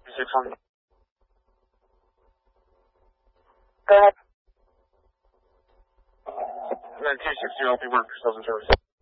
600. Go ahead. 260, I'll be working for sales and service.